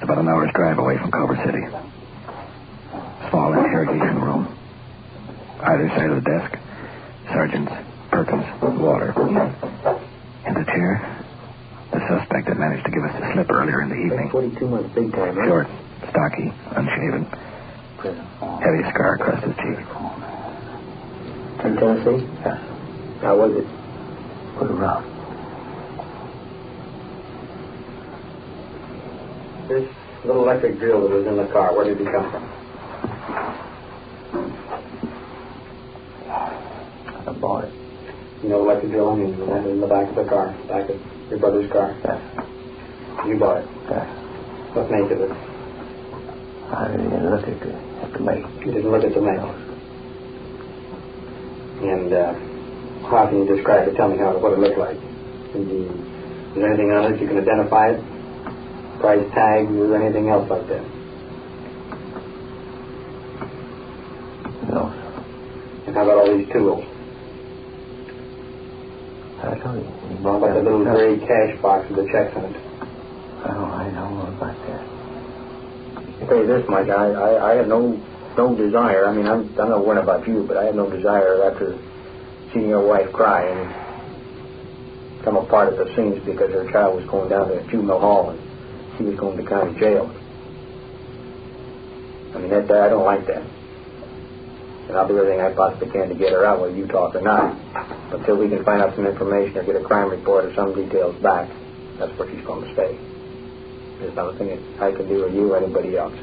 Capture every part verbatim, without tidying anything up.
about an hour's drive away from Culver City. Small interrogation room. Either side of the desk, sergeants, Perkins, Walter. In the chair, the suspect had managed to give us the slip earlier in the evening. twenty-two months big time, right? Short, stocky, unshaven. Heavy scar across his cheek. In Tennessee? Yes. How was it? Pretty rough. This little electric drill that was in the car, where did it come from? I bought it. You know, electric drill, I mean, that in the back of the car, back of your brother's car. Yes. You bought it. Yes. What make of it? I didn't look at the, at the make. You didn't look at the make. And uh, how can you describe it? Tell me how what it looked like. Did you, is there anything on it you can identify it? Price tag or anything else like that? No. And how about all these tools? I told you. What about the little gray cash box with the checks in it? Oh, I don't know about that. I'll tell you this, Mike. I, I, I have no no desire. I mean, I'm, I'm not worrying about you, but I have no desire after seeing your wife cry and come apart at the seams because her child was going down to juvenile hall and she was going to county jail. I mean, that, that I don't like that. And I'll do everything I possibly can to get her out, whether you talk or not. But until we can find out some information or get a crime report or some details back, that's where she's going to stay. There's nothing I can do or you or anybody else.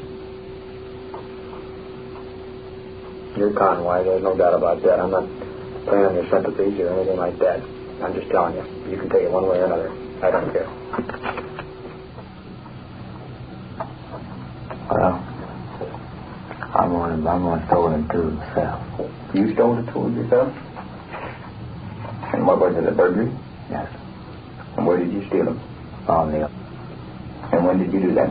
You're Conway, there's no doubt about that. I'm not playing on your sympathies or anything like that. I'm just telling you. You can take it one way or another. I don't care. Well, I'm going to, I'm going to stole them tools myself. You stole the tools yourself? And what was it, a burglary? Yes. And where did you steal them? On the... And when did you do that?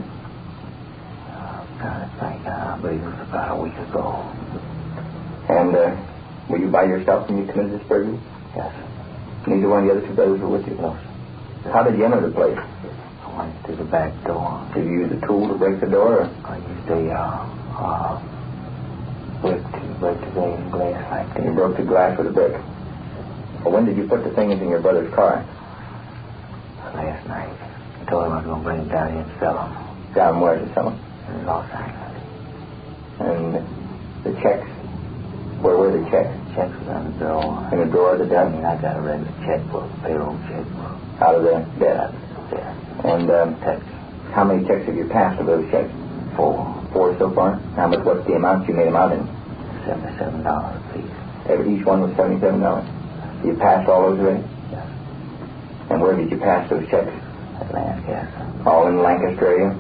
I think, I believe it was about a week ago. And uh, were you by yourself when you committed this burglary? Yes. Neither one of the other two brothers were with you? No. How did you enter the place? I went through the back door. Did you use a tool to break the door? Or? I used a, uh, uh, brick to break the glass like that. And you broke the glass with a brick? Well, when did you put the things in your brother's car? Last night. I told him I was going to bring them down here and sell them. Down where to sell them? In Los Angeles. And the checks? Where were the checks? Checks was on the drawer. In the drawer of the desk? I mean, I got a regular checkbook, payroll checkbook. Out of the desk? There. And um, Text. how many checks have you passed of those checks? Four. Four so far? How much? What's the amount you made them out in? Seventy-seven dollars a piece. Every, each one was seventy-seven dollars. You passed all those already? Yes. And where did you pass those checks? At Lancaster. All in Lancaster area?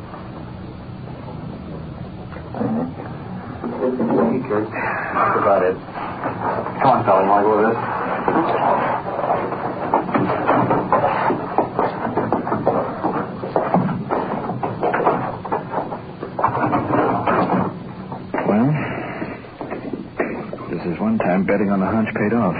Mm-hmm. Okay. That's about it. Come on, fella. You want to go with us? Well, this is one time betting on the hunch paid off.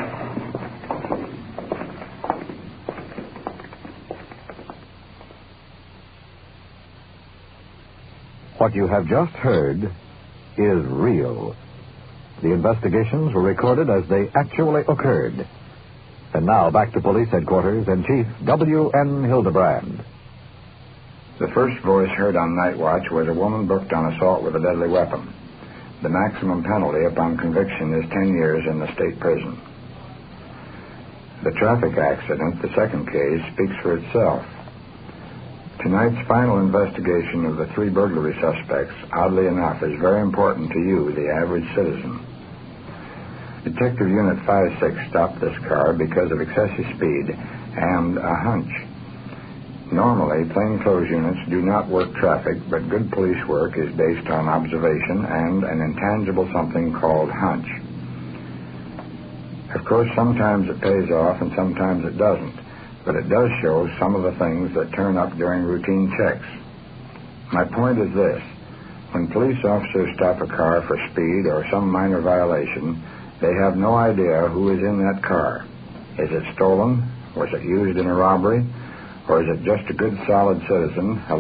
What you have just heard is real. The investigations were recorded as they actually occurred. And now back to police headquarters and Chief W N Hildebrand. The first voice heard on night watch was a woman booked on assault with a deadly weapon. The maximum penalty upon conviction is ten years in the state prison. The traffic accident, the second case, speaks for itself. Tonight's final investigation of the three burglary suspects, oddly enough, is very important to you, the average citizen. Detective Unit five six stopped this car because of excessive speed and a hunch. Normally, plainclothes units do not work traffic, but good police work is based on observation and an intangible something called hunch. Of course, sometimes it pays off and sometimes it doesn't, but it does show some of the things that turn up during routine checks. My point is this. When police officers stop a car for speed or some minor violation, they have no idea who is in that car. Is it stolen? Was it used in a robbery? Or is it just a good, solid citizen